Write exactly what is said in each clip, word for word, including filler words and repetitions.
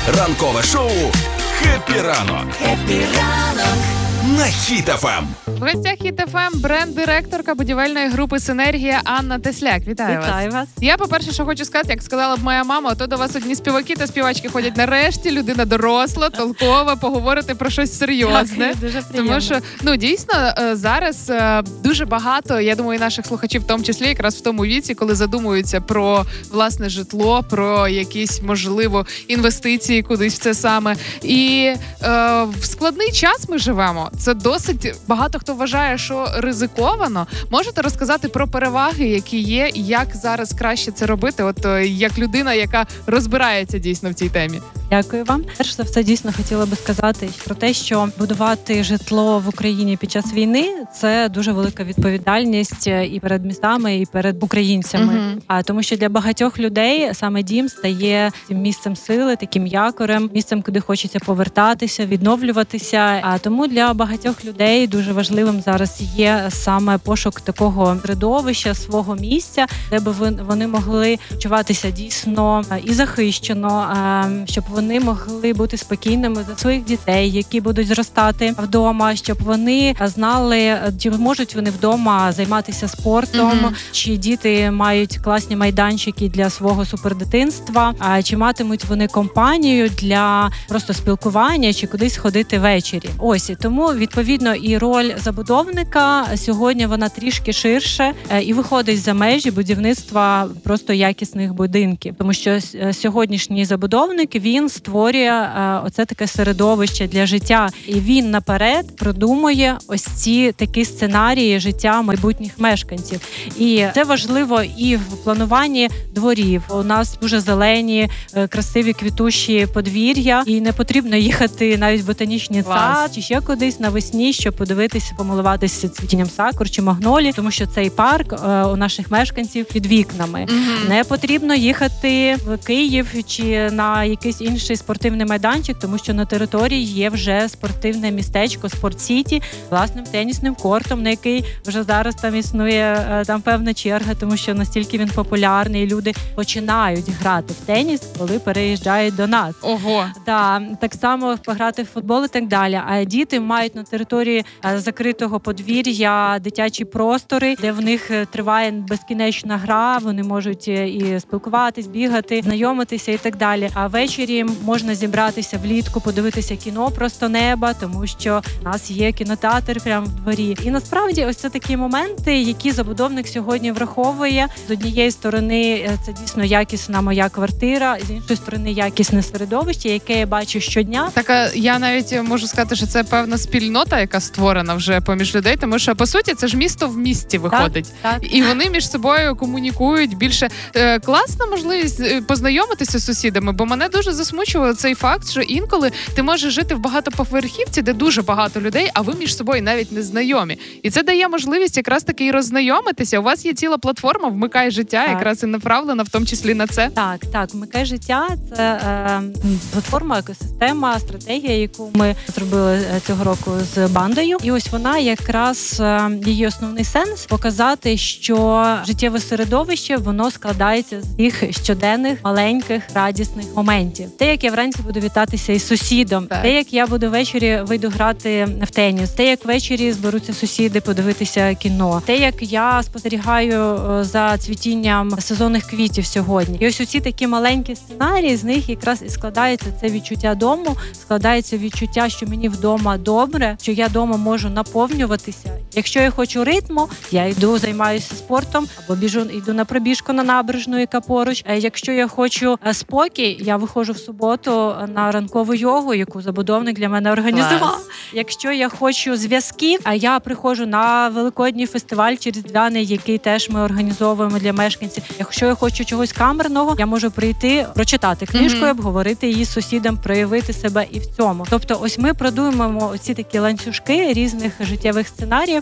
Ранкове шоу «Хеппі ранок». «Хеппі ранок» на Хіт еф ем. В гостях Хіт еф ем бренд-директорка будівельної групи «Синергія» Анна Тесляк. Вітаю, Вітаю вас. вас. Я, по-перше, що хочу сказати, як сказала б моя мама, то до вас одні співаки та співачки ходять нарешті, людина доросла, толкова, поговорити про щось серйозне. Так, дуже приємно. Тому що, ну, дійсно, зараз дуже багато, я думаю, наших слухачів в тому числі, якраз в тому віці, коли задумуються про власне житло, про якісь, можливо, інвестиції кудись в це саме. І е, в складний час ми живемо. Це досить багато хто вважає, що ризиковано. Можете розказати про переваги, які є, і як зараз краще це робити? От як людина, яка розбирається дійсно в цій темі. Дякую вам. Перш за все, дійсно хотіла би сказати про те, що будувати житло в Україні під час війни – це дуже велика відповідальність і перед містами, і перед українцями. Uh-huh. А тому, що для багатьох людей саме дім стає тим місцем сили, таким якорем, місцем, куди хочеться повертатися, відновлюватися. А тому для багатьох людей дуже важливим зараз є саме пошук такого середовища, свого місця, де би вони могли почуватися дійсно і захищено, щоб вони могли бути спокійними за своїх дітей, які будуть зростати вдома, щоб вони знали, чи можуть вони вдома займатися спортом, mm-hmm. чи діти мають класні майданчики для свого супердитинства, а чи матимуть вони компанію для просто спілкування, чи кудись ходити ввечері. Ось, тому, відповідно, і роль забудовника сьогодні вона трішки ширше і виходить за межі будівництва просто якісних будинків. Тому що сьогоднішній забудовник, він створює оце таке середовище для життя. І він наперед продумує ось ці такі сценарії життя майбутніх мешканців. І це важливо і в плануванні дворів. У нас дуже зелені, красиві, квітущі подвір'я. І не потрібно їхати навіть в ботанічний сад чи ще кудись навесні, щоб подивитися, помилуватися цвітінням сакур чи магнолій, тому що цей парк у наших мешканців під вікнами. Mm-hmm. Не потрібно їхати в Київ чи на якийсь інший спортивний майданчик, тому що на території є вже спортивне містечко Спорт-Сіті, власним тенісним кортом, на який вже зараз там існує там певна черга, тому що настільки він популярний, і люди починають грати в теніс, коли переїжджають до нас. Ого! Да, так само пограти в футбол і так далі. А діти мають на території закритого подвір'я дитячі простори, де в них триває безкінечна гра, вони можуть і спілкуватись, бігати, знайомитися і так далі. А ввечері можна зібратися влітку, подивитися кіно «Просто неба», тому що у нас є кінотеатр прямо в дворі. І насправді ось це такі моменти, які забудовник сьогодні враховує. З однієї сторони це дійсно якісна моя квартира, з іншої сторони якісне середовище, яке я бачу щодня. Так, я навіть можу сказати, що це певна спільнота, яка створена вже поміж людей, тому що, по суті, це ж місто в місті виходить. Так, так. І вони між собою комунікують більше. Е, класна можливість познайомитися з сусідами, бо мене дуже засмучував цей факт, що інколи ти можеш жити в багатоповерхівці, де дуже багато людей, а ви між собою навіть не знайомі. І це дає можливість якраз таки і роззнайомитися. У вас є ціла платформа «Вмикай життя», так. якраз і направлена в тому числі на це. Так, так. «Вмикай життя» – це е, платформа, екосистема, стратегія, яку ми зробили цього року з бандою. І ось вона якраз, е, її основний сенс – показати, що життєве середовище, воно складається з тих щоденних, маленьких, радісних моментів. Те, як я вранці буду вітатися із сусідом, так. те, як я буду ввечері вийду грати в теніс, те, як ввечері зберуться сусіди подивитися кіно, те, як я спостерігаю за цвітінням сезонних квітів сьогодні. І ось усі такі маленькі сценарії, з них якраз і складається це відчуття дому, складається відчуття, що мені вдома добре, що я вдома можу наповнюватися. Якщо я хочу ритму, я йду, займаюся спортом, або біжу, йду на пробіжку на набережну, яка поруч. Якщо я хочу спокій, я виходжу в суботу на ранкову йогу, яку забудовник для мене організував. Клас. Якщо я хочу зв'язків, а я приходжу на великодній фестиваль чи різдвяний, який теж ми організовуємо для мешканців. Якщо я хочу чогось камерного, я можу прийти, прочитати книжку, mm-hmm. обговорити її з сусідом, проявити себе і в цьому. Тобто ось ми продумуємо оці такі ланцюжки різних життєвих сценаріїв,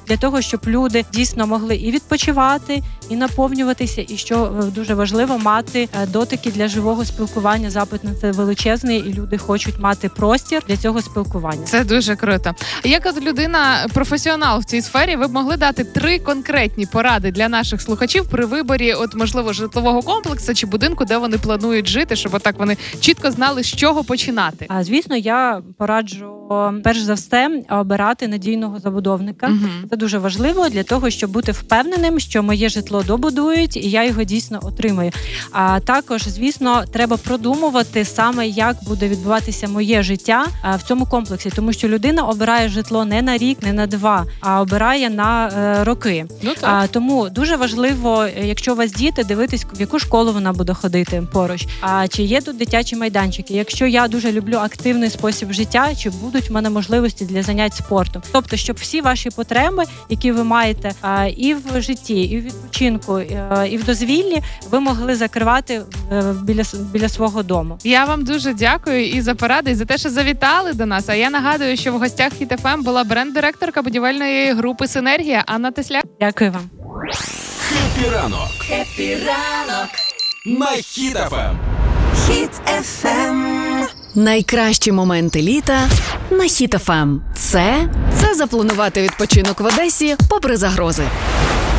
для того, щоб люди дійсно могли і відпочивати, і наповнюватися, і що дуже важливо, мати дотики для живого спілкування. Запит на це величезний, і люди хочуть мати простір для цього спілкування. Це дуже круто. Як от людина, професіонал в цій сфері, ви б могли дати три конкретні поради для наших слухачів при виборі, от можливо, житлового комплексу чи будинку, де вони планують жити, щоб отак вони чітко знали, з чого починати? А звісно, я пораджу перш за все обирати надійного забудовника. Угу. Це дуже важливо для того, щоб бути впевненим, що моє житло добудують і я його дійсно отримаю. А також, звісно, треба продумувати саме, як буде відбуватися моє життя в цьому комплексі, тому що людина обирає житло не на рік, не на два, а обирає на е, роки. Ну, так. А, тому дуже важливо, якщо у вас діти, дивитись, в яку школу вона буде ходити поруч. А чи є тут дитячі майданчики? Якщо я дуже люблю активний спосіб життя, чи будуть в мене можливості для занять спортом? Тобто, щоб всі ваші потреби, які ви маєте а, і в житті, і в відпочинку, і в дозвіллі, ви могли закривати біля, біля свого дому. Я вам дуже дякую і за поради, і за те, що завітали до нас. А я нагадую, що в гостях Хіт еф ем була бренд-директорка будівельної групи «Синергія» Анна Тесляк. Дякую вам. Хеппі ранок. Хеппі ранок. На Хіт еф ем. Хіт еф ем. Найкращі моменти літа на Хіт еф ем. Це, це запланувати відпочинок в Одесі попри загрози.